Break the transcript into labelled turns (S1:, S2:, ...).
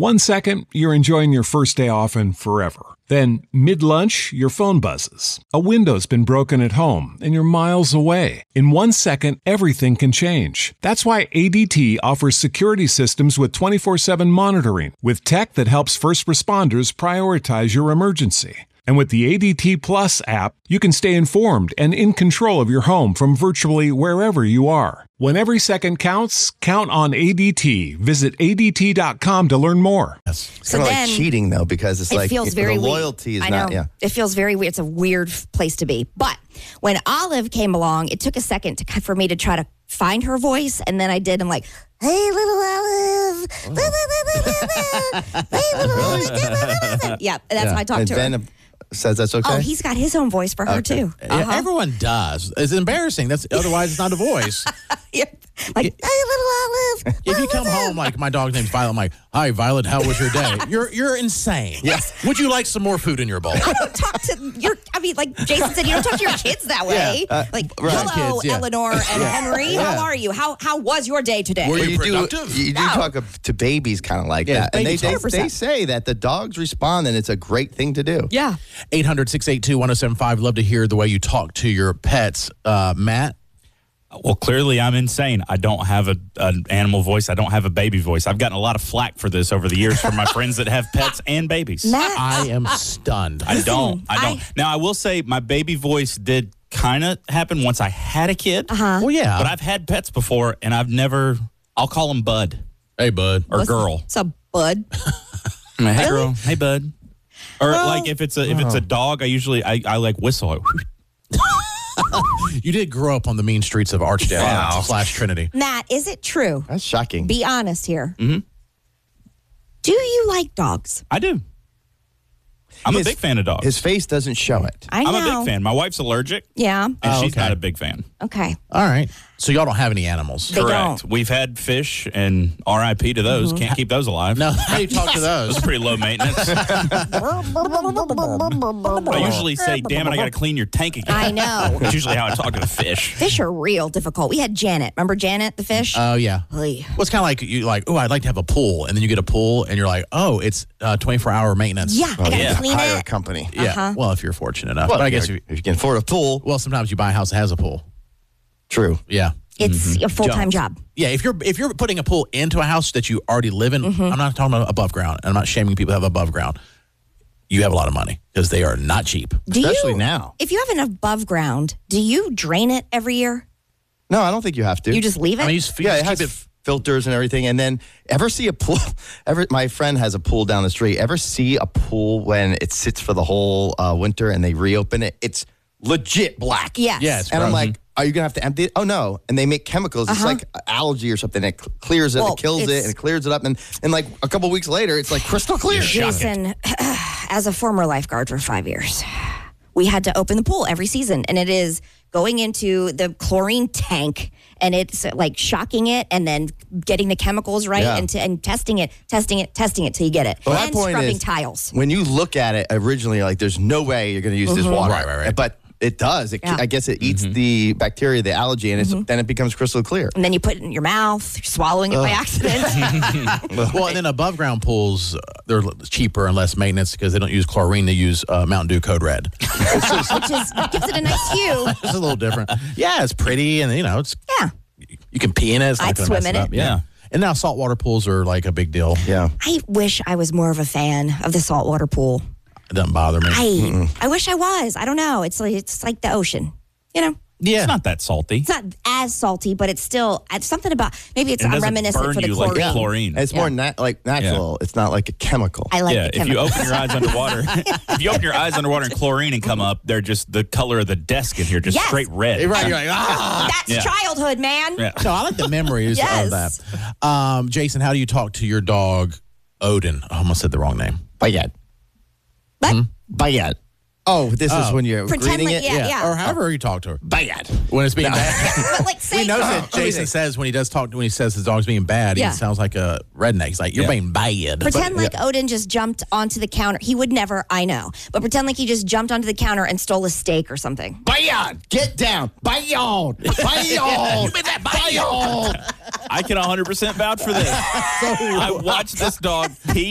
S1: 1 second, you're enjoying your first day off and forever. Then, mid-lunch, your phone buzzes. A window's been broken at home, and you're miles away. In 1 second, everything can change. That's why ADT offers security systems with 24/7 monitoring, with tech that helps first responders prioritize your emergency. And with the ADT Plus app, you can stay informed and in control of your home from virtually wherever you are. When every second counts, count on ADT. Visit ADT.com to learn more.
S2: It's
S3: So
S2: kind of
S3: then
S2: like cheating, though, because it's like
S3: feels very
S2: the
S3: weird.
S2: loyalty is
S3: I
S2: not.
S3: know.
S2: Yeah.
S3: It feels very weird. It's a weird place to be. But when Olive came along, it took a second for me to try to find her voice, and then I did. I'm like, "Hey, little Olive." Hey, little Olive. Yeah, that's how I talked
S2: And
S3: to her.
S2: Ben says that's okay.
S3: Oh, he's got his own voice for her too.
S4: Yeah, everyone does. It's embarrassing. Otherwise it's not a voice.
S3: Yep. Like, "Hey, little Olive."
S4: If you come home like my dog's name's Violet, I'm like, "Hi, Violet, how was your day?" You're insane.
S2: Yes.
S4: Would you like some more food in your bowl?
S3: I don't talk to your. I mean, like Jason said, you don't talk to your kids that way. Like,
S2: right.
S3: hello,
S4: Kids, yeah.
S3: Eleanor and Henry. How are you? How was your day today?
S4: Were
S2: Well,
S4: you
S2: you do
S4: productive?
S2: talk to babies kind of like
S4: Yeah,
S2: that, and
S4: babies
S2: they
S3: 100%.
S2: say that the dogs respond, and it's a great thing to do.
S3: Yeah.
S4: 800-682-1075. Love to hear the way you talk to your pets. Matt?
S5: Well, clearly I'm insane. I don't have an animal voice. I don't have a baby voice. I've gotten a lot of flack for this over the years from my friends that have pets and babies.
S3: Matt,
S4: I am stunned.
S5: I don't. Now, I will say my baby voice did kind of happen once I had a kid.
S4: Well, yeah.
S5: But I've had pets before, and I'll call him Bud
S4: Hey, bud.
S5: or girl.
S3: What's up, bud?
S5: Hey, girl. Hey, Bud. Or like if it's a dog, I like whistle.
S4: You did grow up on the mean streets of Archdale / Trinity.
S3: Matt, is it true?
S2: That's shocking.
S3: Be honest here.
S5: Mm-hmm.
S3: Do you like dogs?
S5: I do. I'm a big fan of dogs.
S2: His face doesn't show it.
S3: I know.
S5: I'm a big fan. My wife's allergic,
S3: Yeah.
S5: and she's
S4: okay.
S5: not a big fan.
S3: Okay.
S4: All right. So y'all don't have any animals?
S3: They
S5: Correct.
S3: don't.
S5: We've had fish, and RIP to those. Can't keep those alive.
S4: No. How do you talk to
S5: Those
S4: those?
S5: are pretty low maintenance. I usually say, damn it, I got to clean your tank again.
S3: I know.
S5: That's usually how I talk to the fish.
S3: Fish are real difficult. We had Janet. Remember Janet, the fish?
S4: Oh, yeah.
S3: Oy.
S4: Well, it's kind of like you like, oh, I'd like to have a pool. And then you get a pool and you're like, oh, it's 24-hour maintenance.
S3: Yeah, I gotta clean
S2: Hire a
S3: it.
S2: company.
S4: Yeah. Well, if you're fortunate enough.
S2: Well,
S4: but I guess,
S2: if you can afford a pool,
S4: well, sometimes you buy a house that has a pool.
S2: true.
S4: Yeah.
S3: It's a full-time job.
S4: Yeah, if you're putting a pool into a house that you already live in, I'm not talking about above ground. And I'm not shaming people who have above ground. You have a lot of money because they are not cheap.
S2: Especially now.
S3: If you have an above ground, do you drain it every year?
S2: No, I don't think you have to.
S3: You just leave it?
S4: I mean,
S2: yeah, it has filters and everything. And then ever see a pool? My friend has a pool down the street. Ever see a pool when it sits for the whole winter and they reopen it? It's legit black.
S3: Yes.
S4: Yeah, it's
S2: And I'm
S4: gross.
S2: like, are you going to have to empty it? Oh, no. And they make chemicals. It's like algae or something. It clears it,
S3: Well,
S2: it kills it,
S3: it's-
S2: and it clears it up. And like a couple weeks later, it's like crystal clear.
S3: Jason, as a former lifeguard for 5 years, we had to open the pool every season, and it is going into the chlorine tank, and it's like shocking it, and then getting the chemicals right,
S2: Yeah.
S3: and testing it till you get it,
S2: Well, my
S3: and
S2: point
S3: scrubbing
S2: is,
S3: tiles.
S2: When you look at it originally, you're like, there's no way you're going to use this water.
S4: Right.
S2: But it does.
S3: Yeah.
S2: I guess it eats the bacteria, the algae, and then it becomes crystal clear.
S3: And then you put it in your mouth, you're swallowing it by accident.
S4: Well, and then above ground pools, they're cheaper and less maintenance because they don't use chlorine. They use Mountain Dew Code Red.
S3: Which gives it a nice hue.
S4: It's a little different. Yeah, it's pretty, and it's
S3: Yeah.
S4: you can pee in it. It's not
S3: I'd
S4: gonna
S3: swim
S4: mess
S3: in
S4: up.
S3: it.
S5: Yeah.
S4: And now saltwater pools are like a big deal.
S2: Yeah.
S3: I wish I was more of a fan of the saltwater pool.
S4: It doesn't bother me.
S3: I wish I was. I don't know. It's like the ocean.
S4: yeah.
S5: It's not that salty.
S3: It's not as salty, but it's still something about maybe it's
S5: It
S3: I'm
S5: doesn't
S3: reminiscent
S5: burn
S3: for the
S5: you
S3: chlorine.
S5: like chlorine.
S2: It's more natural. It's not like a chemical.
S3: I like
S5: Yeah,
S3: the
S5: if you
S3: chemicals.
S5: open your eyes underwater, if you open your eyes underwater and chlorine and come up, they're just the color of the desk in here, just
S3: Yes.
S5: straight red.
S4: Right, you're like, ah.
S3: That's
S5: Yeah.
S3: childhood, man.
S5: Yeah.
S4: No, I like the memories
S3: Yes.
S4: of that. Jason, how do you talk to your dog, Odin? I almost said the wrong name.
S2: Bayat.
S3: But
S2: Bayat. Oh, this is when you're
S3: Pretend
S2: greeting
S3: like-
S2: it?
S3: yeah.
S4: Or however you talk to her.
S2: Bayat.
S4: When it's being bad.
S3: but like say
S4: We know that Jason says when he says his dog's being bad,
S3: Yeah.
S4: he sounds like a redneck. He's like, you're being bad.
S3: pretend like Odin just jumped onto the counter. He would never, I know, but pretend like he just jumped onto the counter and stole a steak or something.
S2: Bayat. Get down. Bayat. Bayat.
S4: You made that Bayat.
S5: I can 100% vouch for this. I watched this dog pee